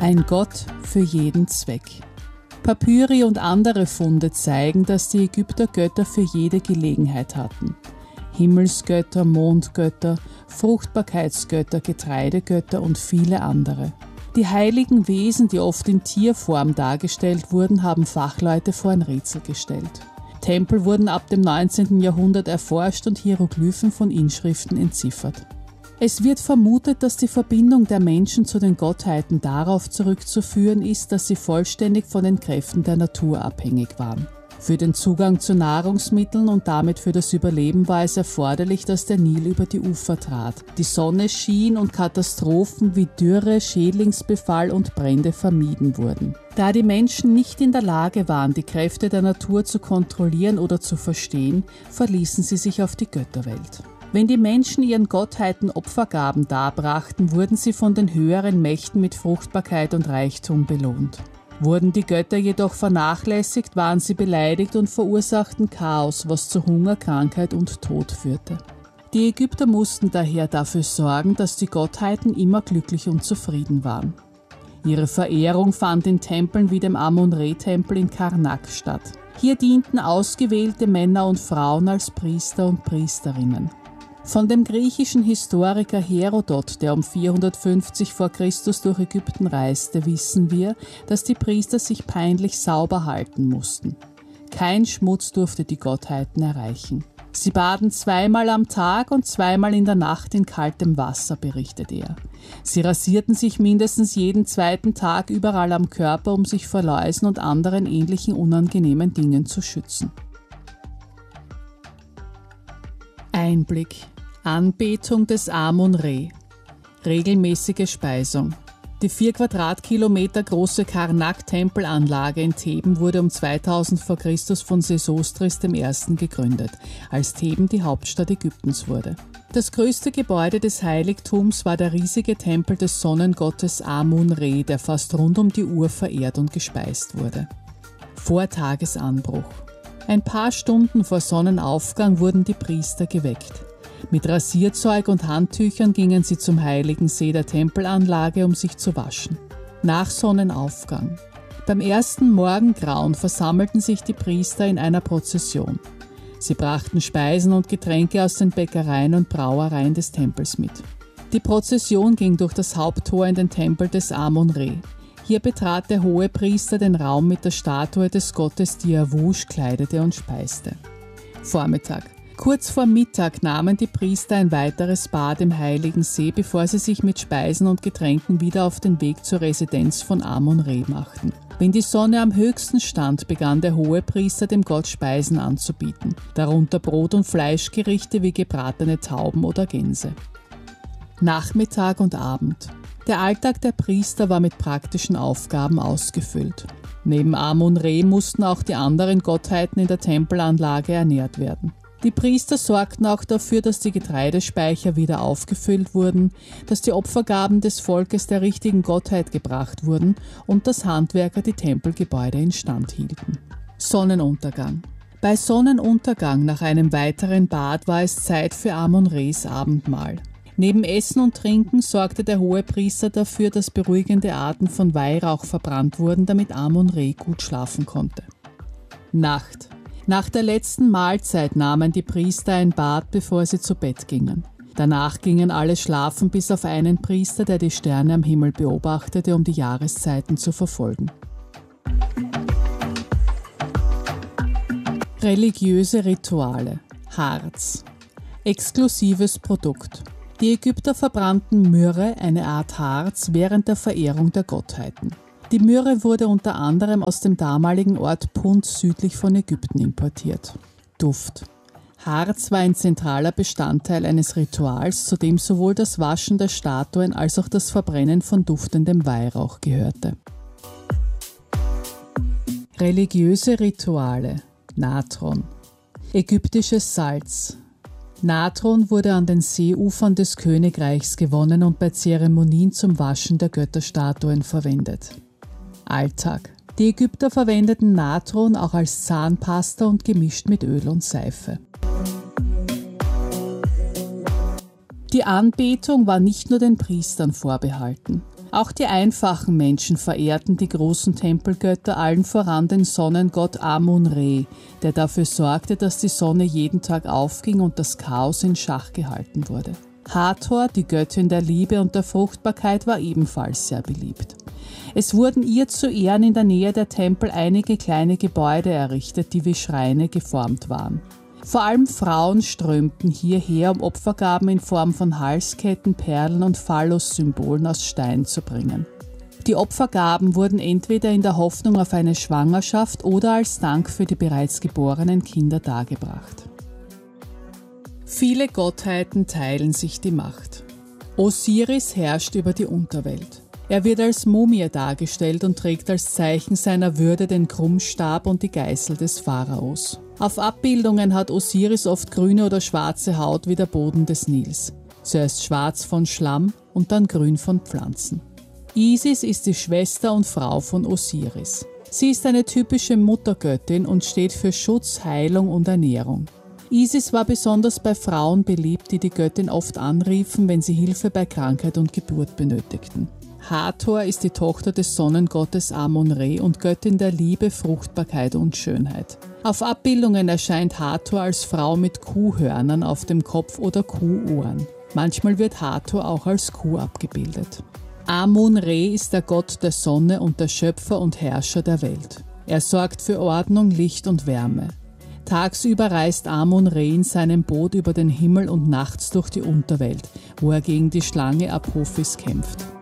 Ein Gott für jeden Zweck. Papyri und andere Funde zeigen, dass die Ägypter Götter für jede Gelegenheit hatten. Himmelsgötter, Mondgötter, Fruchtbarkeitsgötter, Getreidegötter und viele andere. Die heiligen Wesen, die oft in Tierform dargestellt wurden, haben Fachleute vor ein Rätsel gestellt. Tempel wurden ab dem 19. Jahrhundert erforscht und Hieroglyphen von Inschriften entziffert. Es wird vermutet, dass die Verbindung der Menschen zu den Gottheiten darauf zurückzuführen ist, dass sie vollständig von den Kräften der Natur abhängig waren. Für den Zugang zu Nahrungsmitteln und damit für das Überleben war es erforderlich, dass der Nil über die Ufer trat. Die Sonne schien und Katastrophen wie Dürre, Schädlingsbefall und Brände vermieden wurden. Da die Menschen nicht in der Lage waren, die Kräfte der Natur zu kontrollieren oder zu verstehen, verließen sie sich auf die Götterwelt. Wenn die Menschen ihren Gottheiten Opfergaben darbrachten, wurden sie von den höheren Mächten mit Fruchtbarkeit und Reichtum belohnt. Wurden die Götter jedoch vernachlässigt, waren sie beleidigt und verursachten Chaos, was zu Hunger, Krankheit und Tod führte. Die Ägypter mussten daher dafür sorgen, dass die Gottheiten immer glücklich und zufrieden waren. Ihre Verehrung fand in Tempeln wie dem Amun-Re-Tempel in Karnak statt. Hier dienten ausgewählte Männer und Frauen als Priester und Priesterinnen. Von dem griechischen Historiker Herodot, der um 450 v. Chr. durch Ägypten reiste, wissen wir, dass die Priester sich peinlich sauber halten mussten. Kein Schmutz durfte die Gottheiten erreichen. Sie baden 2-mal am Tag und 2-mal in der Nacht in kaltem Wasser, berichtet er. Sie rasierten sich mindestens jeden 2. Tag überall am Körper, um sich vor Läusen und anderen ähnlichen unangenehmen Dingen zu schützen. Einblick. Anbetung des Amun-Re. Regelmäßige Speisung. Die 4 Quadratkilometer große Karnak-Tempelanlage in Theben wurde um 2000 v. Chr. von Sesostris I. gegründet, als Theben die Hauptstadt Ägyptens wurde. Das größte Gebäude des Heiligtums war der riesige Tempel des Sonnengottes Amun-Re, der fast rund um die Uhr verehrt und gespeist wurde. Vor Tagesanbruch. Ein paar Stunden vor Sonnenaufgang wurden die Priester geweckt. Mit Rasierzeug und Handtüchern gingen sie zum heiligen See der Tempelanlage, um sich zu waschen. Nach Sonnenaufgang. Beim ersten Morgengrauen versammelten sich die Priester in einer Prozession. Sie brachten Speisen und Getränke aus den Bäckereien und Brauereien des Tempels mit. Die Prozession ging durch das Haupttor in den Tempel des Amun-Re. Hier betrat der Hohepriester den Raum mit der Statue des Gottes Diavush, kleidete und speiste. Vormittag. Kurz vor Mittag nahmen die Priester ein weiteres Bad im Heiligen See, bevor sie sich mit Speisen und Getränken wieder auf den Weg zur Residenz von Amun-Re machten. Wenn die Sonne am höchsten stand, begann der Hohepriester dem Gott Speisen anzubieten, darunter Brot- und Fleischgerichte wie gebratene Tauben oder Gänse. Nachmittag und Abend. Der Alltag der Priester war mit praktischen Aufgaben ausgefüllt. Neben Amun-Re mussten auch die anderen Gottheiten in der Tempelanlage ernährt werden. Die Priester sorgten auch dafür, dass die Getreidespeicher wieder aufgefüllt wurden, dass die Opfergaben des Volkes der richtigen Gottheit gebracht wurden und dass Handwerker die Tempelgebäude instand hielten. Sonnenuntergang. Bei Sonnenuntergang nach einem weiteren Bad war es Zeit für Amun-Res Abendmahl. Neben Essen und Trinken sorgte der Hohepriester dafür, dass beruhigende Arten von Weihrauch verbrannt wurden, damit Amun-Re gut schlafen konnte. Nacht. Nach der letzten Mahlzeit nahmen die Priester ein Bad, bevor sie zu Bett gingen. Danach gingen alle schlafen, bis auf einen Priester, der die Sterne am Himmel beobachtete, um die Jahreszeiten zu verfolgen. Religiöse Rituale. Harz. Exklusives Produkt. Die Ägypter verbrannten Myrrhe, eine Art Harz, während der Verehrung der Gottheiten. Die Myrrhe wurde unter anderem aus dem damaligen Ort Punt südlich von Ägypten importiert. Duft. Harz war ein zentraler Bestandteil eines Rituals, zu dem sowohl das Waschen der Statuen als auch das Verbrennen von duftendem Weihrauch gehörte. Religiöse Rituale. Natron. Ägyptisches Salz. Natron wurde an den Seeufern des Königreichs gewonnen und bei Zeremonien zum Waschen der Götterstatuen verwendet. Alltag. Die Ägypter verwendeten Natron auch als Zahnpasta und gemischt mit Öl und Seife. Die Anbetung war nicht nur den Priestern vorbehalten. Auch die einfachen Menschen verehrten die großen Tempelgötter, allen voran den Sonnengott Amun-Re, der dafür sorgte, dass die Sonne jeden Tag aufging und das Chaos in Schach gehalten wurde. Hathor, die Göttin der Liebe und der Fruchtbarkeit, war ebenfalls sehr beliebt. Es wurden ihr zu Ehren in der Nähe der Tempel einige kleine Gebäude errichtet, die wie Schreine geformt waren. Vor allem Frauen strömten hierher, um Opfergaben in Form von Halsketten, Perlen und Phallus-Symbolen aus Stein zu bringen. Die Opfergaben wurden entweder in der Hoffnung auf eine Schwangerschaft oder als Dank für die bereits geborenen Kinder dargebracht. Viele Gottheiten teilen sich die Macht. Osiris herrscht über die Unterwelt. Er wird als Mumie dargestellt und trägt als Zeichen seiner Würde den Krummstab und die Geißel des Pharaos. Auf Abbildungen hat Osiris oft grüne oder schwarze Haut wie der Boden des Nils. Zuerst schwarz von Schlamm und dann grün von Pflanzen. Isis ist die Schwester und Frau von Osiris. Sie ist eine typische Muttergöttin und steht für Schutz, Heilung und Ernährung. Isis war besonders bei Frauen beliebt, die die Göttin oft anriefen, wenn sie Hilfe bei Krankheit und Geburt benötigten. Hathor ist die Tochter des Sonnengottes Amun-Re und Göttin der Liebe, Fruchtbarkeit und Schönheit. Auf Abbildungen erscheint Hathor als Frau mit Kuhhörnern auf dem Kopf oder Kuhohren. Manchmal wird Hathor auch als Kuh abgebildet. Amun-Re ist der Gott der Sonne und der Schöpfer und Herrscher der Welt. Er sorgt für Ordnung, Licht und Wärme. Tagsüber reist Amun-Re in seinem Boot über den Himmel und nachts durch die Unterwelt, wo er gegen die Schlange Apophis kämpft.